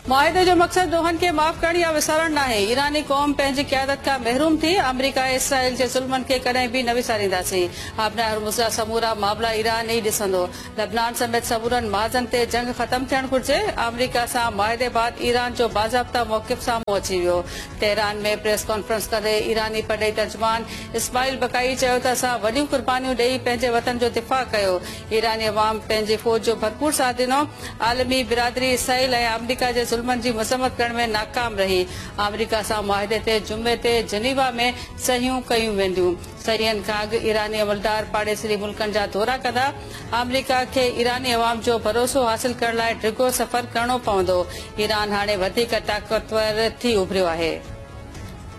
मुआहिदे जो मक़सद दोहन के माफ़ करण या विसारण नाहे। ईरानी क़ौम पंहिंजी क़यादत खां महरूम थी। अमरीका इसराइल जे ज़ुल्मनि खे कॾहिं बि न विसारींदासीं। आबना हरमुज़ जा समूरा मामला ईरान ई ॾिसंदो। लबनान समेत समूरनि महाज़न ते जंग ख़त्म थियणु घुर्जे। अमरीका सां मुआहिदे बाद ईरान जो बाज़ाब्ता मौक़िफ़ साम्हूं अची वियो। तेहरान में प्रेस कॉन्फ्रेंस कंदे ईरानी पढ़ई तर्जुमान इस्माइल बकाई चयो त असां वॾियूं कुर्बानियूं ॾेई पंहिंजे वतन जो दिफ़ा कयो। ईरानी अवाम पंहिंजी फ़ौज जो भरपूर साथ ॾिनो। आलमी बिरादरी इसराइल ऐं अमरीका जे ज़ुल्मनि जी मज़म्मत करण में नाकाम रही। अमरीका सां मुआहिदे ते जुमे ते जिनीवा में सहियूं कयूं वेंदियूं। सहीहनि खां अॻु ईरानी अमलदार पाड़ेसरी मुल्कनि जा दौरा कंदा। अमरीका खे ईरानी अवाम जो भरोसो हासिल करण लाइ डिघो सफ़र करणो पवंदो। ईरान हाणे वधीक ताक़तवर थी उभरियो आहे।